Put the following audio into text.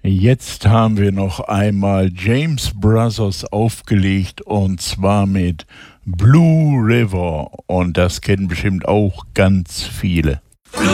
Jetzt haben wir noch einmal James Brothers aufgelegt und zwar mit Blue River und das kennen bestimmt auch ganz viele.